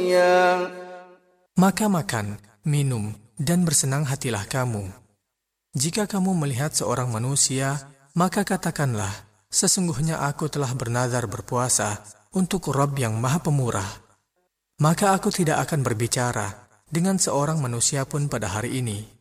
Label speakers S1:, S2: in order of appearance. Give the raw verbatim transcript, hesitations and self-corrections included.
S1: منسيا.
S2: Maka makan, minum, dan bersenang hatilah kamu. Jika kamu melihat seorang manusia, maka katakanlah, sesungguhnya aku telah bernazar berpuasa untuk Rabb yang Maha Pemurah. Maka aku tidak akan berbicara dengan seorang manusia pun pada hari ini,